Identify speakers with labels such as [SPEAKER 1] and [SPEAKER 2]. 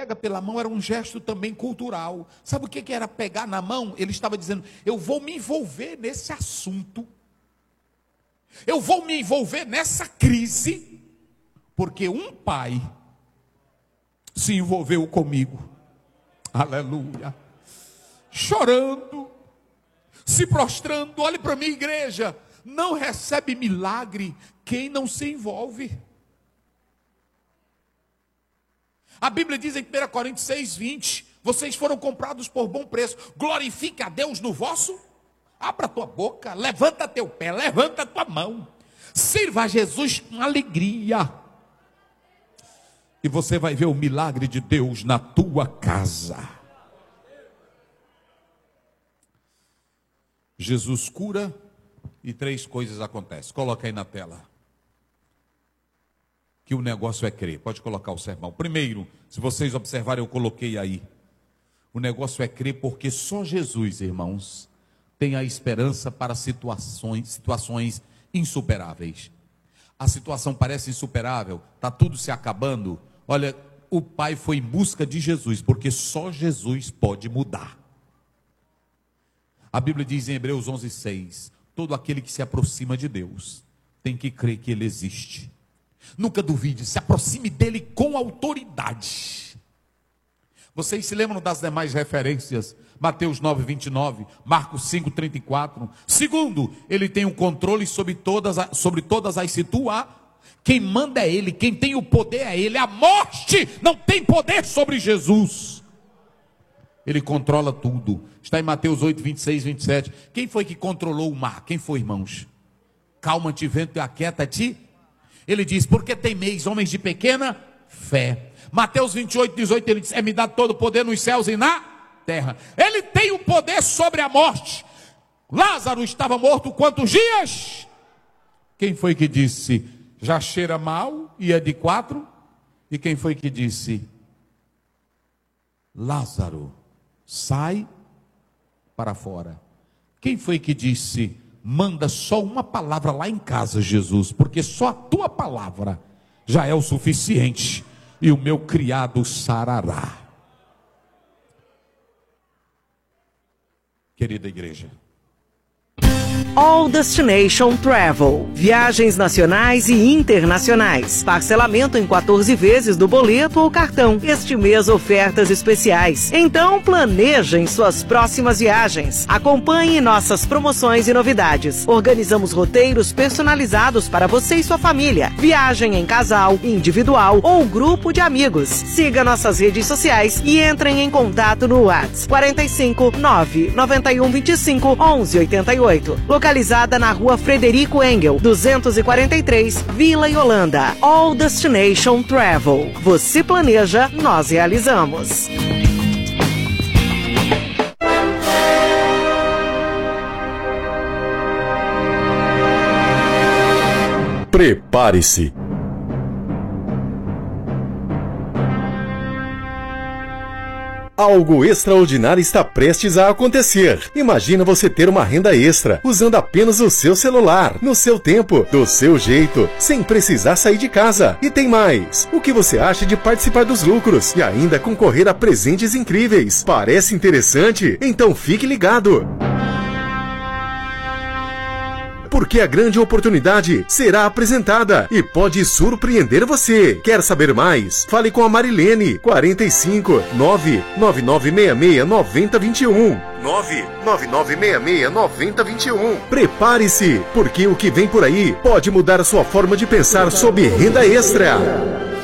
[SPEAKER 1] pega pela mão era um gesto também cultural. Sabe o que era pegar na mão? Ele estava dizendo: eu vou me envolver nesse assunto, eu vou me envolver nessa crise, porque um pai se envolveu comigo, aleluia, chorando, se prostrando. Olhe para mim, igreja, não recebe milagre quem não se envolve. A Bíblia diz em 1 Coríntios 6:20, vocês foram comprados por bom preço, glorifica a Deus no vosso, abra a tua boca, levanta teu pé, levanta a tua mão, sirva a Jesus com alegria, e você vai ver o milagre de Deus na tua casa. Jesus cura e 3 coisas acontecem. Coloca aí na tela, que o negócio é crer. Pode colocar o sermão. Primeiro, se vocês observarem, eu coloquei aí. O negócio é crer, porque só Jesus, irmãos, tem a esperança para situações insuperáveis. A situação parece insuperável, está tudo se acabando. Olha, o Pai foi em busca de Jesus, porque só Jesus pode mudar. A Bíblia diz em Hebreus 11:6, todo aquele que se aproxima de Deus tem que crer que Ele existe. Nunca duvide, se aproxime dele com autoridade. Vocês se lembram das demais referências? Mateus 9:29, Marcos 5:34. Segundo, ele tem o controle sobre todas as situações. Quem manda é ele, quem tem o poder é ele. A morte não tem poder sobre Jesus. Ele controla tudo. Está em Mateus 8:26, 27. Quem foi que controlou o mar? Quem foi, irmãos? Calma-te, vento, e aquieta-te. Ele diz: porque temeis, homens de pequena fé. Mateus 28:18, ele diz: é-me dado todo o poder nos céus e na terra. Ele tem o poder sobre a morte. Lázaro estava morto quantos dias? Quem foi que disse: já cheira mal e é de 4? E quem foi que disse: Lázaro, sai para fora? Quem foi que disse: manda só uma palavra lá em casa, Jesus, porque só a tua palavra já é o suficiente, e o meu criado sarará. Querida igreja,
[SPEAKER 2] All Destination Travel. Viagens nacionais e internacionais. Parcelamento em 14 vezes do boleto ou cartão. Este mês, ofertas especiais. Então, planejem suas próximas viagens. Acompanhe nossas promoções e novidades. Organizamos roteiros personalizados para você e sua família. Viagem em casal, individual ou grupo de amigos. Siga nossas redes sociais e entrem em contato no WhatsApp 45 991 25 11 88. Localizada na rua Frederico Engel, 243, Vila Yolanda. All Destination Travel. Você planeja, nós realizamos.
[SPEAKER 3] Prepare-se. Algo extraordinário está prestes a acontecer. Imagina você ter uma renda extra, usando apenas o seu celular, no seu tempo, do seu jeito, sem precisar sair de casa. E tem mais! O que você acha de participar dos lucros e ainda concorrer a presentes incríveis? Parece interessante? Então fique ligado! Porque a grande oportunidade será apresentada e pode surpreender você. Quer saber mais? Fale com a Marilene, 45 99966 9021. 99966 9021. Prepare-se, porque o que vem por aí pode mudar a sua forma de pensar sobre renda extra.